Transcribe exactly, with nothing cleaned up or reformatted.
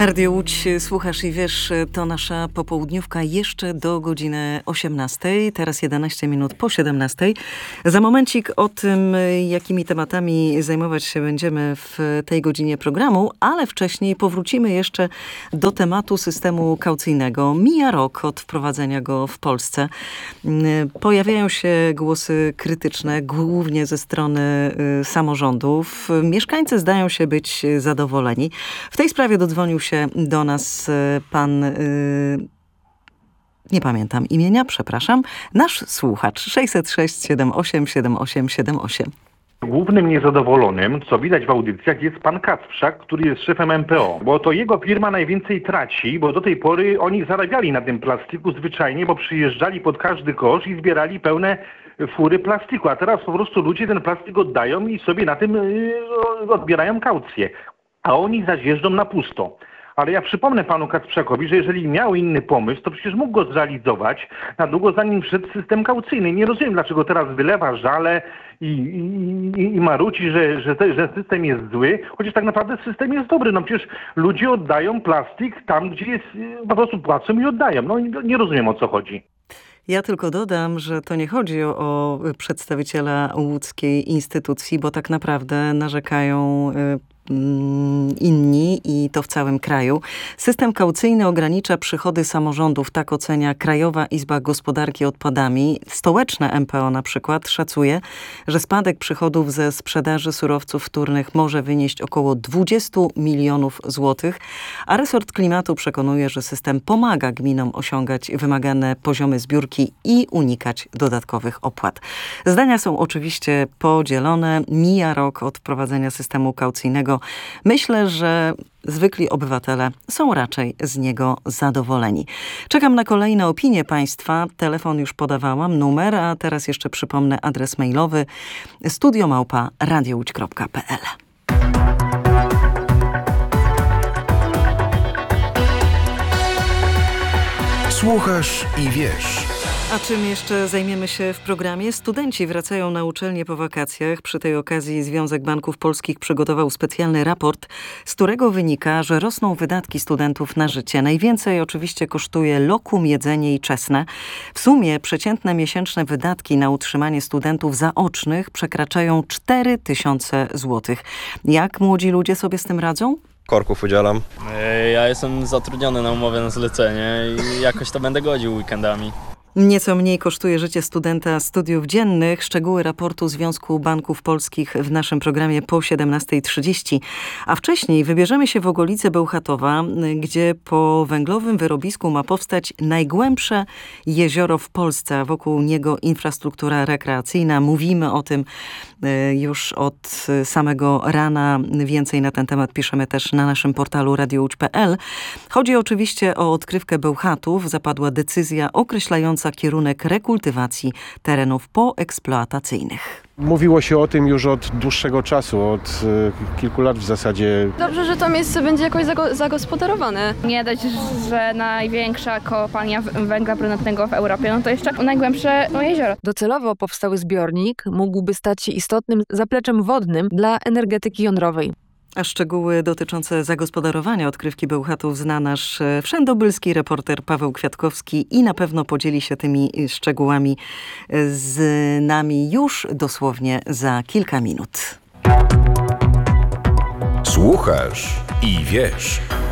Radio Łódź, słuchasz i wiesz, to nasza popołudniówka jeszcze do godziny osiemnastej, teraz jedenaście minut po siedemnastej. Za momencik o tym, jakimi tematami zajmować się będziemy w tej godzinie programu, ale wcześniej powrócimy jeszcze do tematu systemu kaucyjnego. Mija rok od wprowadzenia go w Polsce. Pojawiają się głosy krytyczne, głównie ze strony samorządów. Mieszkańcy zdają się być zadowoleni. W tej sprawie dodzwonił się do nas pan, yy, nie pamiętam imienia, przepraszam, nasz słuchacz sześćset sześć siedem osiem siedem osiem siedem osiem. Głównym niezadowolonym, co widać w audycjach, jest pan Kacprzak, który jest szefem M P O. Bo to jego firma najwięcej traci, bo do tej pory oni zarabiali na tym plastiku zwyczajnie, bo przyjeżdżali pod każdy kosz i zbierali pełne fury plastiku. A teraz po prostu ludzie ten plastik oddają i sobie na tym yy, odbierają kaucję. A oni zaś jeżdżą na pusto. Ale ja przypomnę panu Kacprzakowi, że jeżeli miał inny pomysł, to przecież mógł go zrealizować na długo, zanim wszedł system kaucyjny. Nie rozumiem, dlaczego teraz wylewa żale i, i, i, i maruci, że, że, te, że system jest zły, chociaż tak naprawdę system jest dobry. No przecież ludzie oddają plastik tam, gdzie jest, po prostu płacą i oddają. No nie rozumiem, o co chodzi. Ja tylko dodam, że to nie chodzi o, o przedstawiciela łódzkiej instytucji, bo tak naprawdę narzekają y, inni i to w całym kraju. System kaucyjny ogranicza przychody samorządów, tak ocenia Krajowa Izba Gospodarki Odpadami. Stołeczne M P O na przykład szacuje, że spadek przychodów ze sprzedaży surowców wtórnych może wynieść około dwadzieścia milionów złotych, a resort klimatu przekonuje, że system pomaga gminom osiągać wymagane poziomy zbiórki i unikać dodatkowych opłat. Zdania są oczywiście podzielone. Mija rok od wprowadzenia systemu kaucyjnego. Myślę, że zwykli obywatele są raczej z niego zadowoleni. Czekam na kolejne opinie państwa. Telefon już podawałam, numer, a teraz jeszcze przypomnę adres mailowy studio małpa radiołódź kropka p l. Słuchasz i wiesz. A czym jeszcze zajmiemy się w programie? Studenci wracają na uczelnię po wakacjach. Przy tej okazji Związek Banków Polskich przygotował specjalny raport, z którego wynika, że rosną wydatki studentów na życie. Najwięcej oczywiście kosztuje lokum, jedzenie i czesne. W sumie przeciętne miesięczne wydatki na utrzymanie studentów zaocznych przekraczają cztery tysiące złotych. Jak młodzi ludzie sobie z tym radzą? Korków udzielam. Ja jestem zatrudniony na umowę na zlecenie i jakoś to będę godził weekendami. Nieco mniej kosztuje życie studenta studiów dziennych. Szczegóły raportu Związku Banków Polskich w naszym programie po siedemnastej trzydzieści. A wcześniej wybierzemy się w okolice Bełchatowa, gdzie po węglowym wyrobisku ma powstać najgłębsze jezioro w Polsce, a wokół niego infrastruktura rekreacyjna. Mówimy o tym już od samego rana. Więcej na ten temat piszemy też na naszym portalu radiołódź kropka p l. Chodzi oczywiście o odkrywkę Bełchatów. Zapadła decyzja określająca kierunek rekultywacji terenów poeksploatacyjnych. Mówiło się o tym już od dłuższego czasu, od y, kilku lat w zasadzie. Dobrze, że to miejsce będzie jakoś zago- zagospodarowane. Nie dać, że największa kopalnia węgla brunatnego w Europie, no to jeszcze najgłębsze no, jezioro. Docelowo powstały zbiornik mógłby stać się istotnym zapleczem wodnym dla energetyki jądrowej. A szczegóły dotyczące zagospodarowania odkrywki Bełchatów zna nasz wszędobylski reporter Paweł Kwiatkowski i na pewno podzieli się tymi szczegółami z nami już dosłownie za kilka minut. Słuchasz i wiesz.